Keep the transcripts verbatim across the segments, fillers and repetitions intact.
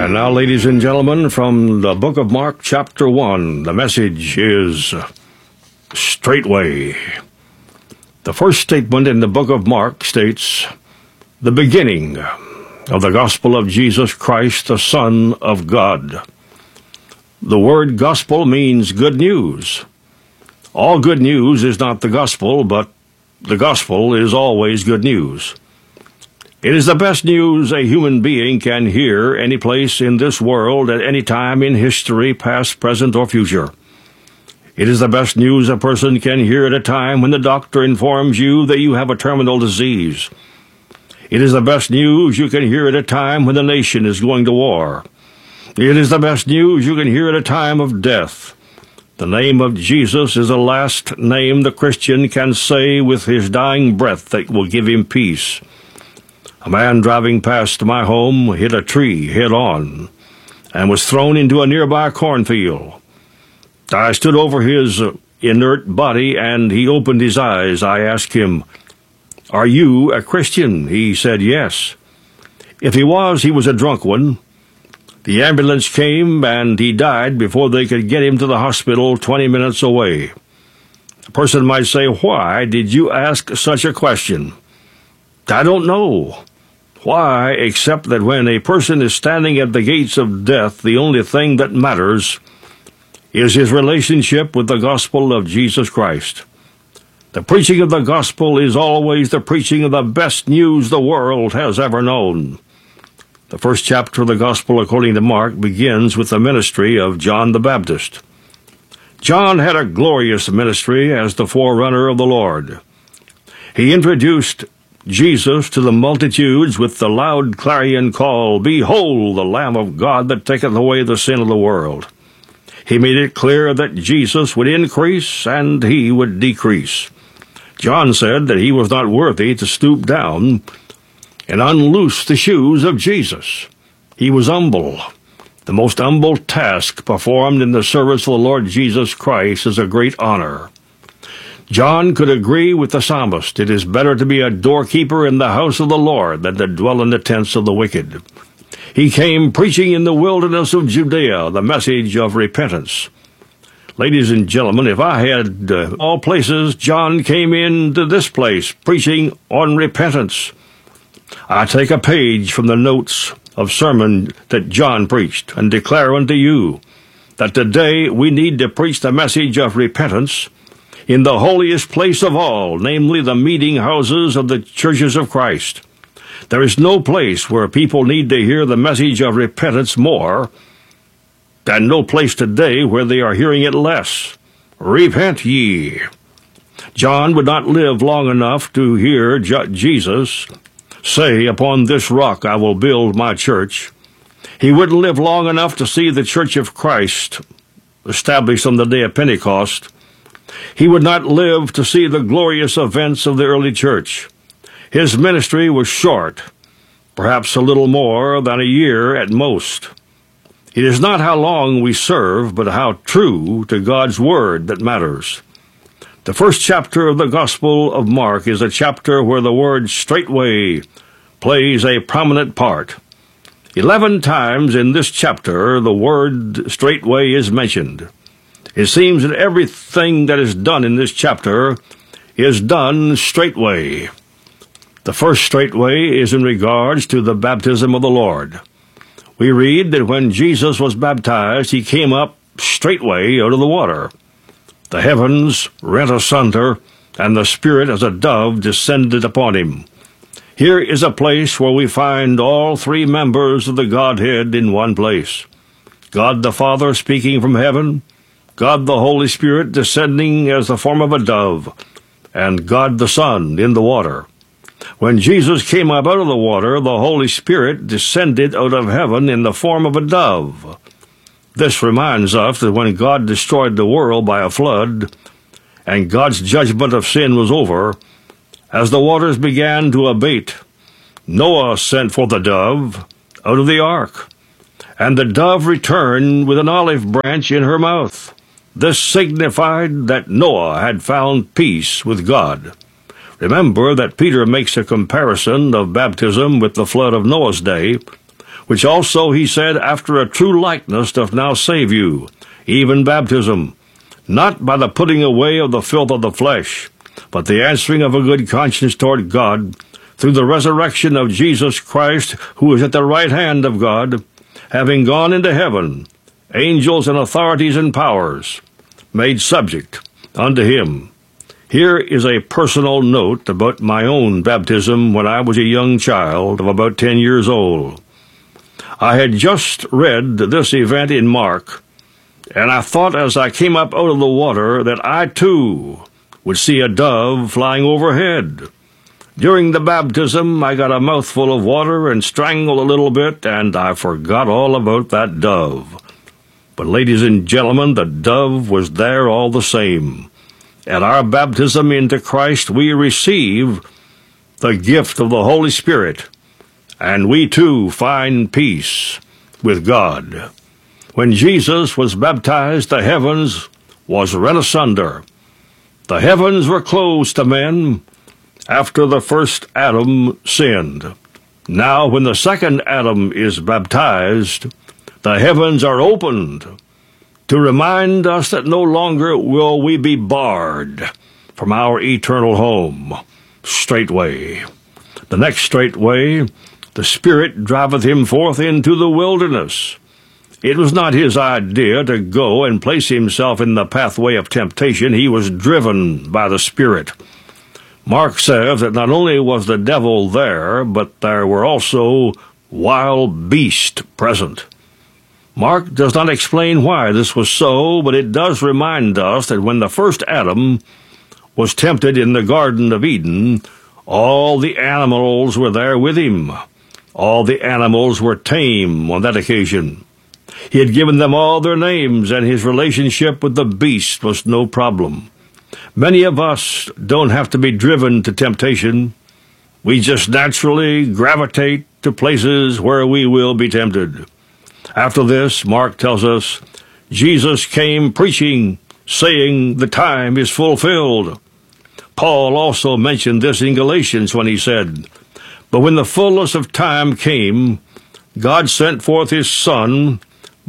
And now, ladies and gentlemen, from the book of Mark, chapter one, the message is straightway. The first statement in the book of Mark states, the beginning of the gospel of Jesus Christ, the Son of God. The word gospel means good news. All good news is not the gospel, but the gospel is always good news. It is the best news a human being can hear any place in this world at any time in history, past, present, or future. It is the best news a person can hear at a time when the doctor informs you that you have a terminal disease. It is the best news you can hear at a time when the nation is going to war. It is the best news you can hear at a time of death. The name of Jesus is the last name the Christian can say with his dying breath that will give him peace. A man driving past my home hit a tree head-on and was thrown into a nearby cornfield. I stood over his inert body, and he opened his eyes. I asked him, "Are you a Christian?" He said yes. If he was, he was a drunk one. The ambulance came, and he died before they could get him to the hospital twenty minutes away. A person might say, "Why did you ask such a question?" I don't know. Why, except that when a person is standing at the gates of death, the only thing that matters is his relationship with the gospel of Jesus Christ. The preaching of the gospel is always the preaching of the best news the world has ever known. The first chapter of the Gospel according to Mark begins with the ministry of John the Baptist. John had a glorious ministry as the forerunner of the Lord. He introduced Jesus to the multitudes with the loud clarion call, "Behold, the Lamb of God that taketh away the sin of the world." He made it clear that Jesus would increase and he would decrease. John said that he was not worthy to stoop down and unloose the shoes of Jesus. He was humble. The most humble task performed in the service of the Lord Jesus Christ is a great honor. John could agree with the psalmist, "It is better to be a doorkeeper in the house of the Lord than to dwell in the tents of the wicked." He came preaching in the wilderness of Judea the message of repentance. Ladies and gentlemen, if I had uh, all places, John came into this place preaching on repentance. I take a page from the notes of sermon that John preached and declare unto you that today we need to preach the message of repentance in the holiest place of all, namely the meeting houses of the churches of Christ. There is no place where people need to hear the message of repentance more, and no place today where they are hearing it less. Repent ye. John would not live long enough to hear Jesus say, "Upon this rock I will build my church." He wouldn't live long enough to see the church of Christ established on the day of Pentecost. He would not live to see the glorious events of the early church. His ministry was short, perhaps a little more than a year at most. It is not how long we serve, but how true to God's word that matters. The first chapter of the Gospel of Mark is a chapter where the word straightway plays a prominent part. Eleven times in this chapter the word straightway is mentioned. It seems that everything that is done in this chapter is done straightway. The first straightway is in regards to the baptism of the Lord. We read that when Jesus was baptized, he came up straightway out of the water. The heavens rent asunder, and the Spirit as a dove descended upon him. Here is a place where we find all three members of the Godhead in one place. God the Father speaking from heaven, God the Holy Spirit descending as the form of a dove, and God the Son in the water. When Jesus came up out of the water, the Holy Spirit descended out of heaven in the form of a dove. This reminds us that when God destroyed the world by a flood, and God's judgment of sin was over, as the waters began to abate, Noah sent for the dove out of the ark, and the dove returned with an olive branch in her mouth. This signified that Noah had found peace with God. Remember that Peter makes a comparison of baptism with the flood of Noah's day, which also he said, after a true likeness doth now save you, even baptism, not by the putting away of the filth of the flesh, but the answering of a good conscience toward God, through the resurrection of Jesus Christ, who is at the right hand of God, having gone into heaven, angels and authorities and powers, made subject unto him. Here is a personal note about my own baptism when I was a young child of about ten years old. I had just read this event in Mark, and I thought as I came up out of the water that I too would see a dove flying overhead. During the baptism, I got a mouthful of water and strangled a little bit, and I forgot all about that dove. But ladies and gentlemen, the dove was there all the same. At our baptism into Christ, we receive the gift of the Holy Spirit, and we too find peace with God. When Jesus was baptized, the heavens was rent asunder. The heavens were closed to men after the first Adam sinned. Now, when the second Adam is baptized, the heavens are opened to remind us that no longer will we be barred from our eternal home. Straightway. The next straightway, the Spirit driveth him forth into the wilderness. It was not his idea to go and place himself in the pathway of temptation. He was driven by the Spirit. Mark says that not only was the devil there, but there were also wild beasts present. Mark does not explain why this was so, but it does remind us that when the first Adam was tempted in the Garden of Eden, all the animals were there with him. All the animals were tame on that occasion. He had given them all their names, and his relationship with the beast was no problem. Many of us don't have to be driven to temptation. We just naturally gravitate to places where we will be tempted. After this, Mark tells us, Jesus came preaching, saying, the time is fulfilled. Paul also mentioned this in Galatians when he said, but when the fullness of time came, God sent forth his Son,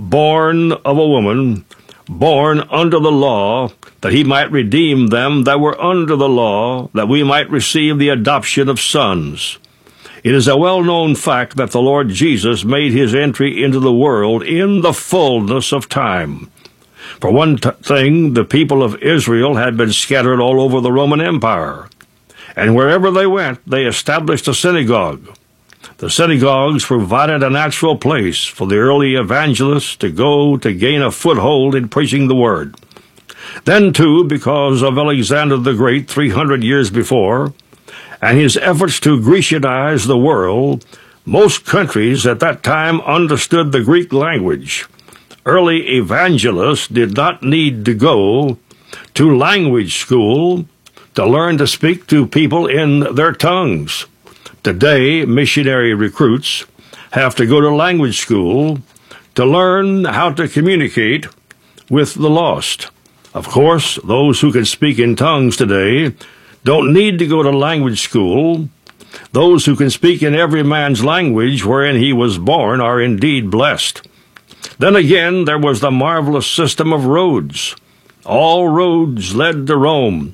born of a woman, born under the law, that he might redeem them that were under the law, that we might receive the adoption of sons. It is a well-known fact that the Lord Jesus made his entry into the world in the fullness of time. For one t- thing, the people of Israel had been scattered all over the Roman Empire, and wherever they went, they established a synagogue. The synagogues provided a natural place for the early evangelists to go to gain a foothold in preaching the word. Then, too, because of Alexander the Great three hundred years before, and his efforts to Grecianize the world, most countries at that time understood the Greek language. Early evangelists did not need to go to language school to learn to speak to people in their tongues. Today, missionary recruits have to go to language school to learn how to communicate with the lost. Of course, those who can speak in tongues today don't need to go to language school. Those who can speak in every man's language wherein he was born are indeed blessed. Then again, there was the marvelous system of roads. All roads led to Rome,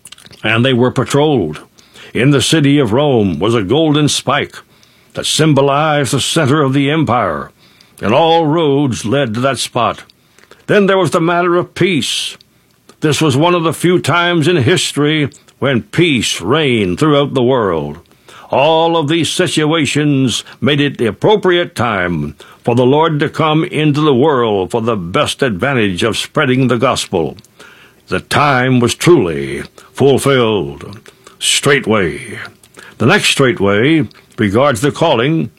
and they were patrolled. In the city of Rome was a golden spike that symbolized the center of the empire, and all roads led to that spot. Then there was the matter of peace. This was one of the few times in history when peace reigned throughout the world. All of these situations made it the appropriate time for the Lord to come into the world for the best advantage of spreading the gospel. The time was truly fulfilled. Straightway. The next straightway regards the calling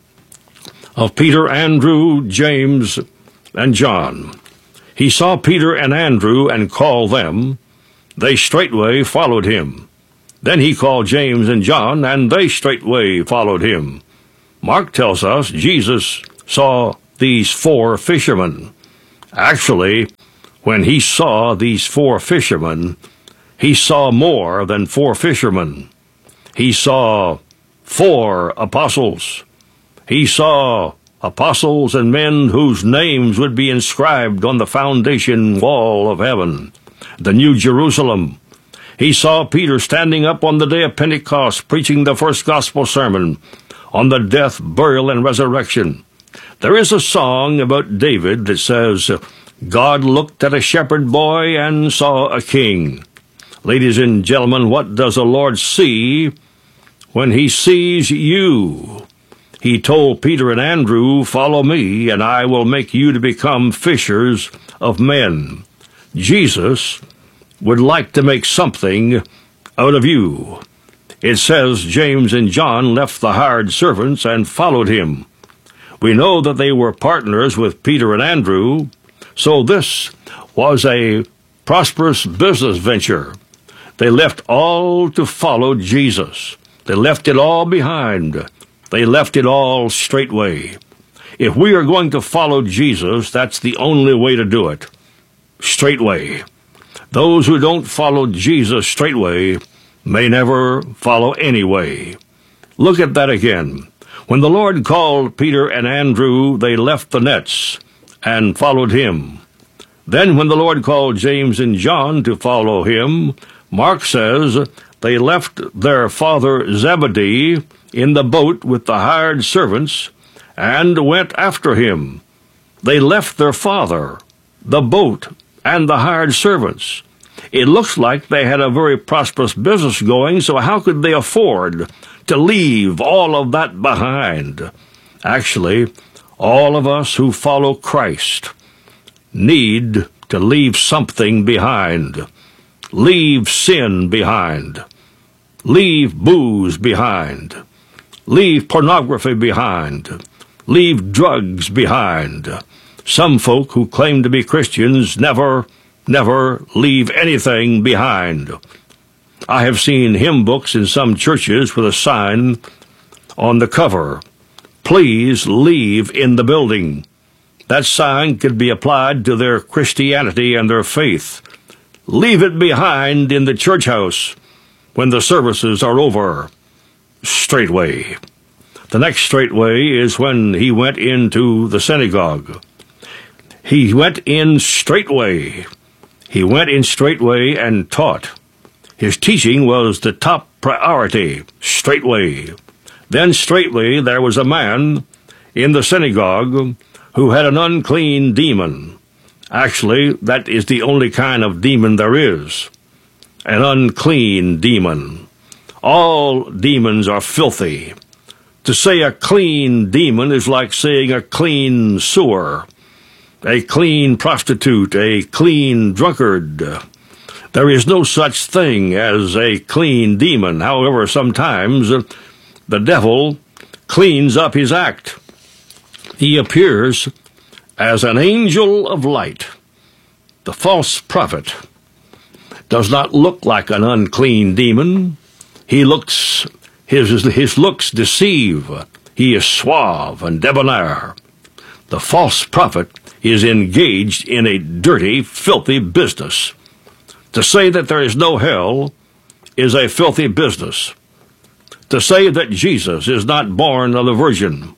of Peter, Andrew, James, and John. He saw Peter and Andrew and called them. They straightway followed him. Then he called James and John, and they straightway followed him. Mark tells us Jesus saw these four fishermen. Actually, when he saw these four fishermen, he saw more than four fishermen. He saw four apostles. He saw apostles and men whose names would be inscribed on the foundation wall of heaven, the New Jerusalem. He saw Peter standing up on the day of Pentecost preaching the first gospel sermon on the death, burial, and resurrection. There is a song about David that says, God looked at a shepherd boy and saw a king. Ladies and gentlemen, what does the Lord see when he sees you? He told Peter and Andrew, follow me, and I will make you to become fishers of men. Jesus would like to make something out of you. It says James and John left the hired servants and followed him. We know that they were partners with Peter and Andrew, so this was a prosperous business venture. They left all to follow Jesus. They left it all behind. They left it all straightway. If we are going to follow Jesus, that's the only way to do it. Straightway. Those who don't follow Jesus straightway may never follow anyway. Look at that again. When the Lord called Peter and Andrew, they left the nets and followed him. Then when the Lord called James and John to follow him, Mark says they left their father Zebedee in the boat with the hired servants and went after him. They left their father, the boat, and the hired servants. It looks like they had a very prosperous business going, so how could they afford to leave all of that behind? Actually, all of us who follow Christ need to leave something behind. Leave sin behind. Leave booze behind. Leave pornography behind. Leave drugs behind. Some folk who claim to be Christians never, never leave anything behind. I have seen hymn books in some churches with a sign on the cover, please leave in the building. That sign could be applied to their Christianity and their faith. Leave it behind in the church house when the services are over. Straightway. The next straightway is when he went into the synagogue. He went in straightway. He went in straightway and taught. His teaching was the top priority, straightway. Then straightway there was a man in the synagogue who had an unclean demon. Actually, that is the only kind of demon there is. An unclean demon. All demons are filthy. To say a clean demon is like saying a clean sewer, a clean prostitute, a clean drunkard. There is no such thing as a clean demon. However, sometimes the devil cleans up his act. He appears as an angel of light. The false prophet does not look like an unclean demon. He looks, his, his looks deceive. He is suave and debonair. The false prophet is engaged in a dirty, filthy business. To say that there is no hell is a filthy business. To say that Jesus is not born of the Virgin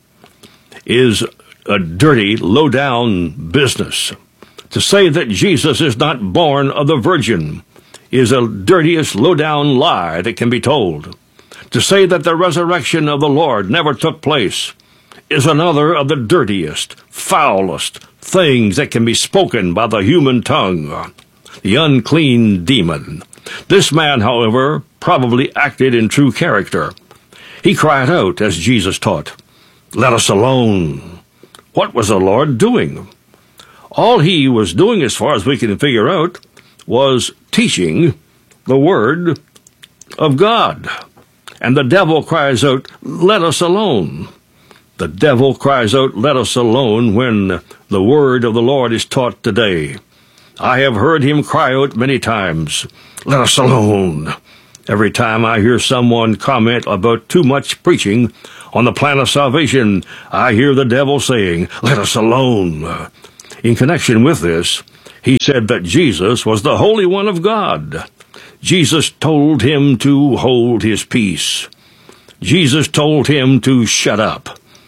is a dirty, low-down business. To say that Jesus is not born of the Virgin is the dirtiest, low-down lie that can be told. To say that the resurrection of the Lord never took place is another of the dirtiest, foulest things that can be spoken by the human tongue. The unclean demon. This man, however, probably acted in true character. He cried out as Jesus taught, "Let us alone." What was the Lord doing? All he was doing, as far as we can figure out, was teaching the Word of God. And the devil cries out, "Let us alone." The devil cries out, "Let us alone," when the Word of the Lord is taught today. I have heard him cry out many times, "Let us alone." Every time I hear someone comment about too much preaching on the plan of salvation, I hear the devil saying, "Let us alone." In connection with this, he said that Jesus was the Holy One of God. Jesus told him to hold his peace. Jesus told him to shut up.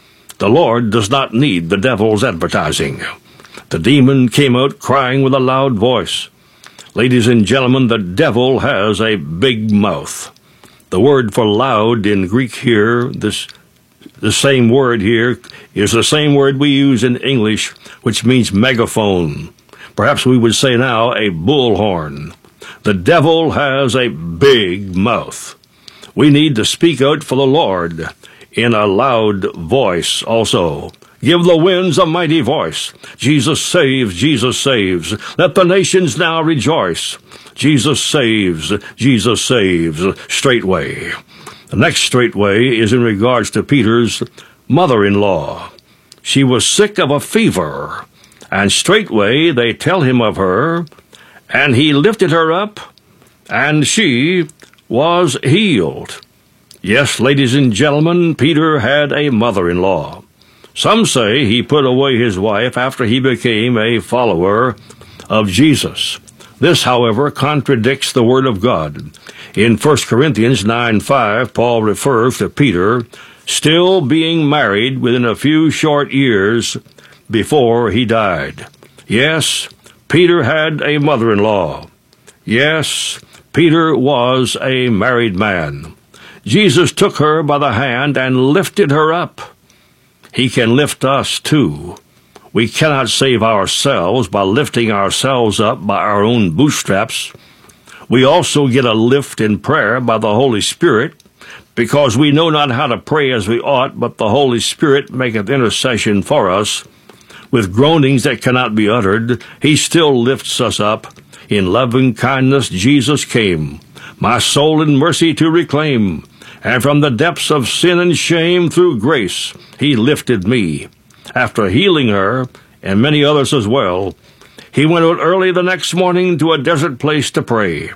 The Lord does not need the devil's advertising. The demon came out crying with a loud voice. Ladies and gentlemen, the devil has a big mouth. The word for loud in Greek here, this the same word here, is the same word we use in English, which means megaphone. Perhaps we would say now a bullhorn. The devil has a big mouth. We need to speak out for the Lord in a loud voice also. Give the winds a mighty voice. Jesus saves, Jesus saves. Let the nations now rejoice. Jesus saves, Jesus saves, straightway. The next straightway is in regards to Peter's mother-in-law. She was sick of a fever, and straightway they tell him of her, and he lifted her up, and she was healed. Yes, ladies and gentlemen, Peter had a mother-in-law. Some say he put away his wife after he became a follower of Jesus. This, however, contradicts the Word of God. In First Corinthians nine five, Paul refers to Peter still being married within a few short years before he died. Yes, Peter had a mother-in-law. Yes, Peter was a married man. Jesus took her by the hand and lifted her up. He can lift us too. We cannot save ourselves by lifting ourselves up by our own bootstraps. We also get a lift in prayer by the Holy Spirit, because we know not how to pray as we ought, but the Holy Spirit maketh intercession for us. With groanings that cannot be uttered, he still lifts us up. In loving kindness Jesus came, my soul in mercy to reclaim. And from the depths of sin and shame, through grace, he lifted me. After healing her, and many others as well, he went out early the next morning to a desert place to pray.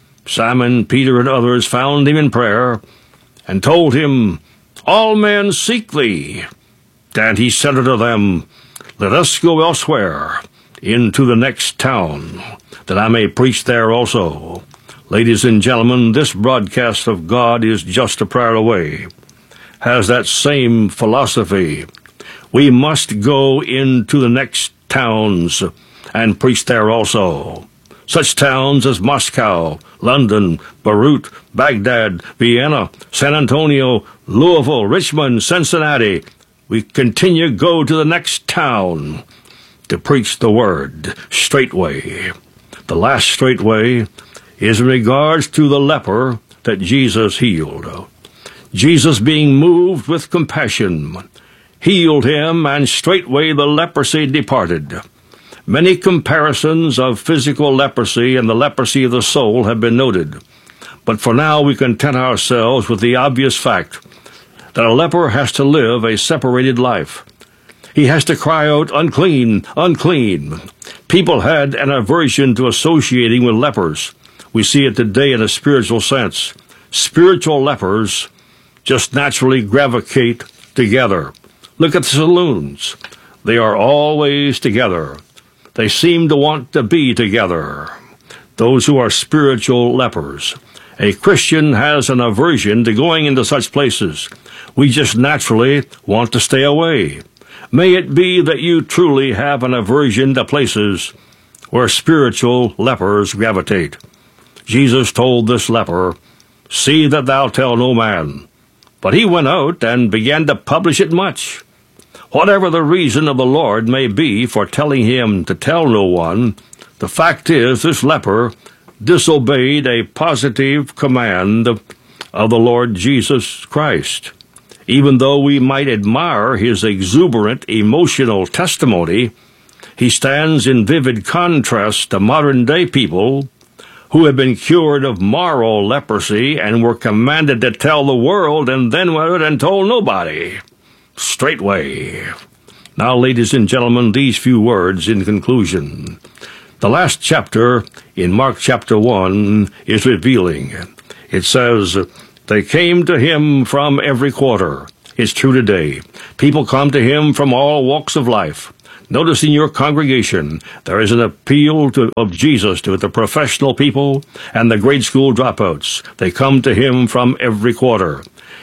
Simon, Peter, and others found him in prayer, and told him, all men seek thee. And he said unto them, let us go elsewhere, into the next town, that I may preach there also. Ladies and gentlemen, this broadcast of God is just a prayer away. Has that same philosophy. We must go into the next towns and preach there also. Such towns as Moscow, London, Beirut, Baghdad, Vienna, San Antonio, Louisville, Richmond, Cincinnati. We continue go to the next town to preach the word straightway. The last straightway is in regards to the leper that Jesus healed. Jesus, being moved with compassion, healed him, and straightway the leprosy departed. Many comparisons of physical leprosy and the leprosy of the soul have been noted, but for now we content ourselves with the obvious fact that a leper has to live a separated life. He has to cry out, unclean, unclean. People had an aversion to associating with lepers. We see it today in a spiritual sense. Spiritual lepers just naturally gravitate together. Look at the saloons. They are always together. They seem to want to be together. Those who are spiritual lepers. A Christian has an aversion to going into such places. We just naturally want to stay away. May it be that you truly have an aversion to places where spiritual lepers gravitate. Jesus told this leper, see that thou tell no man. But he went out and began to publish it much. Whatever the reason of the Lord may be for telling him to tell no one, the fact is this leper disobeyed a positive command of the Lord Jesus Christ. Even though we might admire his exuberant emotional testimony, he stands in vivid contrast to modern-day people who have been cured of moral leprosy and were commanded to tell the world and then went out and told nobody. Straightway. Now, ladies and gentlemen, these few words in conclusion. The last chapter in Mark chapter one is revealing. It says, they came to him from every quarter. It's true today. People come to him from all walks of life. Notice in your congregation, there is an appeal to, of Jesus to the professional people and the grade school dropouts. They come to him from every quarter.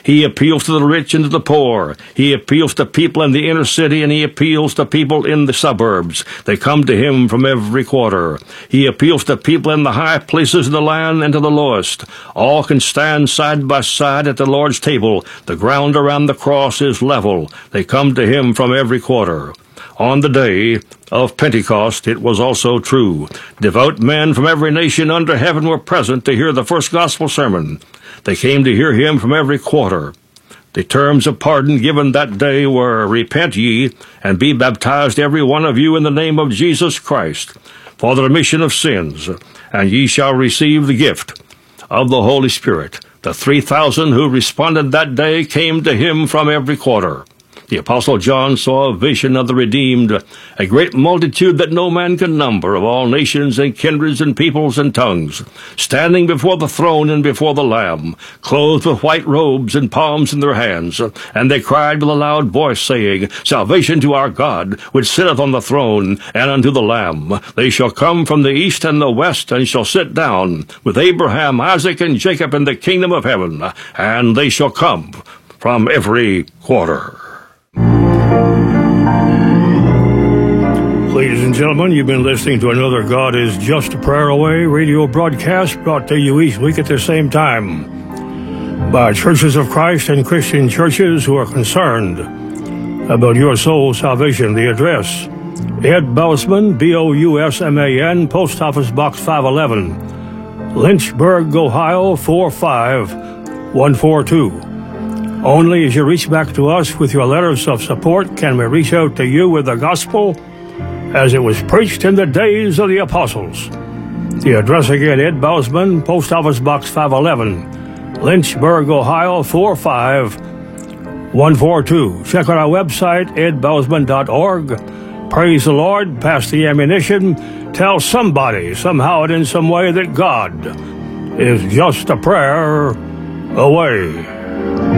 He appeals to the rich and to the poor. He appeals to people in the inner city, and he appeals to people in the suburbs. They come to him from every quarter. He appeals to people in the high places of the land and to the lowest. All can stand side by side at the Lord's table. The ground around the cross is level. They come to him from every quarter. On the day of Pentecost, it was also true. Devout men from every nation under heaven were present to hear the first gospel sermon. They came to hear him from every quarter. The terms of pardon given that day were, "Repent ye, and be baptized every one of you in the name of Jesus Christ, for the remission of sins, and ye shall receive the gift of the Holy Spirit." The three thousand who responded that day came to him from every quarter. The Apostle John saw a vision of the redeemed, a great multitude that no man can number, of all nations and kindreds and peoples and tongues, standing before the throne and before the Lamb, clothed with white robes and palms in their hands. And they cried with a loud voice, saying, "Salvation to our God, which sitteth on the throne, and unto the Lamb. They shall come from the east and the west, and shall sit down with Abraham, Isaac, and Jacob in the kingdom of heaven. And they shall come from every quarter." Ladies and gentlemen, you've been listening to another God is Just a Prayer Away radio broadcast brought to you each week at the same time by Churches of Christ and Christian churches who are concerned about your soul's salvation. The address, Ed Bousman, B O U S M A N, Post Office Box five eleven, Lynchburg, Ohio four five one four two. Only as you reach back to us with your letters of support can we reach out to you with the gospel as it was preached in the days of the apostles. The address again, Ed Bousman, Post Office Box five eleven, Lynchburg, Ohio four five one four two. Check out our website, ed bousman dot org. Praise the Lord, pass the ammunition, tell somebody, somehow and in some way, that God is just a prayer away.